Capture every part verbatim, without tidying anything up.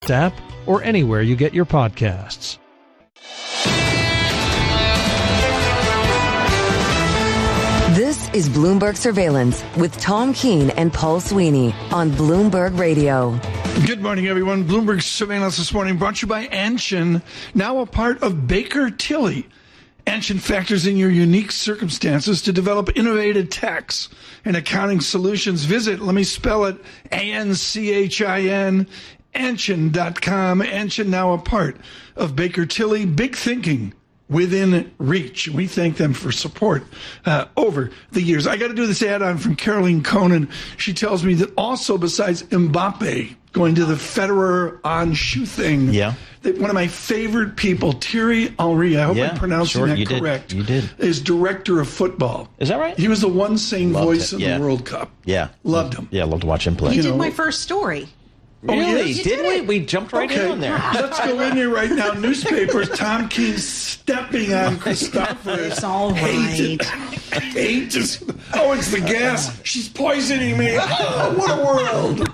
app or anywhere you get your podcasts. This is Bloomberg Surveillance with Tom Keene and Paul Sweeney on Bloomberg Radio. Good morning, everyone. Bloomberg Surveillance this morning brought to you by Anshin, now a part of Baker Tilly. Anshin factors in your unique circumstances to develop innovative tax and accounting solutions. Visit, let me spell it, A N C H I N, Anshin dot com. Anshin, now a part of Baker Tilly. Big thinking within reach. We thank them for support uh, over the years. I got to do this add-on from Caroline Conan. She tells me that also besides Mbappe going to the Federer on shoe thing, yeah, that one of my favorite people, Thierry Henry, I hope yeah, I'm pronouncing sure, that you correct, did. You did. is director of football. Is that right? He was the one sane Loved voice it. in Yeah. the World Cup. Yeah. Loved him. Yeah, loved to watch him play. He You did know, my first story. Really? Oh, yes? Did we? We jumped right Okay, in on there. let's go in here right now. Newspapers, Tom Keene stepping on Christopher. It's all right. Hate is, oh, it's the gas. She's poisoning me. Oh, what a world.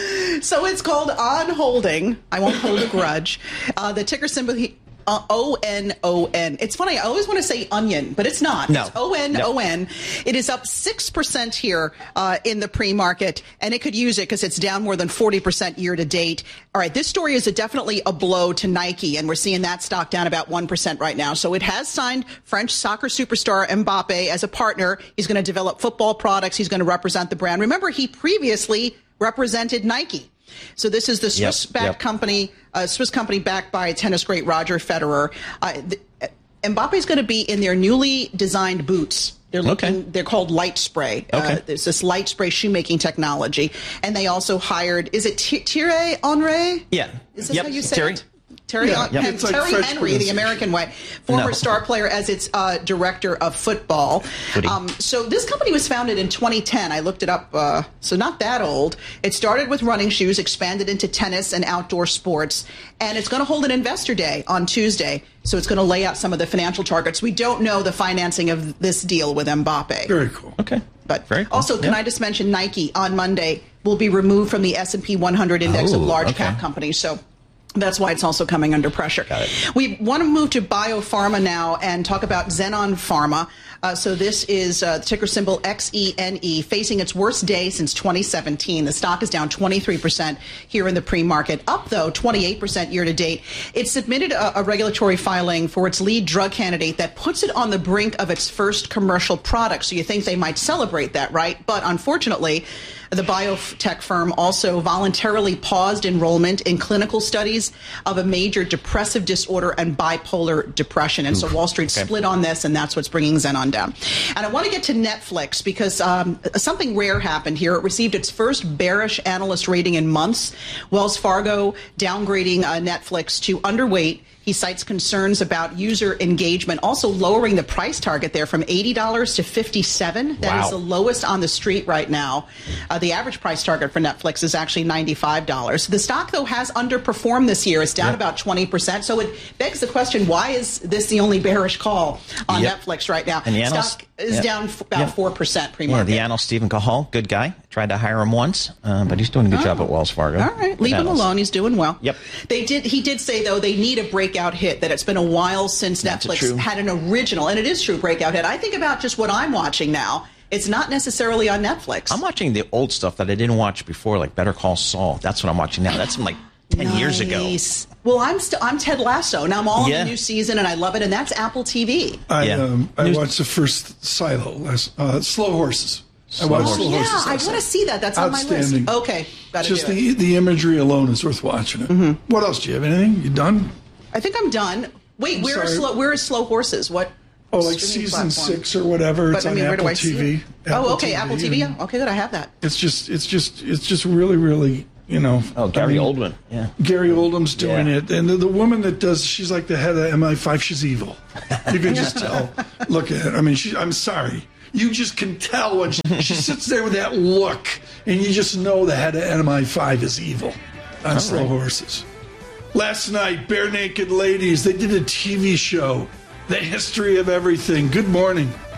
So it's called On Holding. I won't hold a grudge. Uh, the ticker symbol uh, O N O N. It's funny. I always want to say onion, but it's not. No. It's O N O N. It is up six percent here uh, in the pre-market, and it could use it because it's down more than forty percent year to date. All right, this story is a, definitely a blow to Nike, and we're seeing that stock down about one percent right now. So it has signed French soccer superstar Mbappe as a partner. He's going to develop football products. He's going to represent the brand. Remember, he previously represented Nike. So this is the Swiss-backed yep, yep. company, uh, Swiss company backed by tennis great Roger Federer. Uh, the, uh, Mbappe is going to be in their newly designed boots. They're looking. Okay. They're called Light Spray. Okay. Uh, there's this Light Spray shoemaking technology, and they also hired. Is it Thierry Henry? Yeah. Is that yep. how you say Terry. it? Terry, Yeah, yep. it's like Terry French Henry, the American way, former No. star player as its uh, director of football. Um, so this company was founded in twenty ten. I looked it up, uh, so not that old. It started with running shoes, expanded into tennis and outdoor sports, and it's going to hold an investor day on Tuesday. So it's going to lay out some of the financial targets. We don't know the financing of this deal with Mbappe. Very cool. Okay. But Very cool. also, can yeah. I just mention Nike on Monday will be removed from the S and P one hundred index Oh, of large okay. cap companies. So that's why it's also coming under pressure. Got it. We want to move to biopharma now and talk about Xenon Pharma. Uh, so this is uh, ticker symbol X E N E, facing its worst day since twenty seventeen. The stock is down twenty-three percent here in the pre-market, up, though, twenty-eight percent year to date. It submitted a, a regulatory filing for its lead drug candidate that puts it on the brink of its first commercial product. So you think they might celebrate that, right? But unfortunately, the biotech firm also voluntarily paused enrollment in clinical studies of a major depressive disorder and bipolar depression. And so Wall Street okay. split on this, and that's what's bringing Xenon down. And I want to get to Netflix because um, something rare happened here. It received its first bearish analyst rating in months. Wells Fargo downgrading uh, Netflix to underweight. He cites concerns about user engagement, also lowering the price target there from eighty dollars to fifty-seven dollars. That wow. is the lowest on the street right now. Uh, the average price target for Netflix is actually ninety-five dollars. The stock, though, has underperformed this year. It's down yep. about twenty percent. So it begs the question, why is this the only bearish call on yep. Netflix right now? And the stock analyst, is yep. down f- about yep. four percent Yeah, pre-market. the analyst, Stephen Cahall, good guy. Tried to hire him once, uh, but he's doing a good Oh. job at Wells Fargo. All right, leave him Analyst. alone. He's doing well. Yep. They did. He did say, though, they need a breakout hit, that it's been a while since That's Netflix true. had an original, and it is true, breakout hit. I think about just what I'm watching now. It's not necessarily on Netflix. I'm watching the old stuff that I didn't watch before, like Better Call Saul. That's what I'm watching now. That's from like ten nice. years ago. Well, I'm still I'm Ted Lasso. Now I'm all Yeah. in the new season, and I love it, and that's Apple T V. I, Yeah. um, I News- watched the first Silo, last, uh, Slow Horses. I Slow watched Horses. Slow Yeah, Horses. I last want to night. see that. That's on my list. Outstanding. Okay, got to Just do it. the the imagery alone is worth watching it. Mm-hmm. What else? Do you have anything? You done? I think I'm done. Wait, I'm where are sorry. slow? Where is Slow Horses? What? Oh, like streaming season platform? six or whatever. It's But I mean, on where do Apple I see T V. it? Apple Oh, okay, T V, Apple T V. and Yeah. Okay, good. I have that. It's just, it's just, it's just really, really, you know. Oh, Gary I mean, Oldman. Yeah. Gary Oldman's doing Yeah. it, and the, the woman that does, she's like the head of M I five. She's evil. You can just tell. Look at it. I mean, she, I'm sorry. You just can tell when she, she sits there with that look, and you just know the head of M I five is evil on All Slow right. Horses. Last night, Bare Naked Ladies, they did a T V show, The History of Everything. Good morning.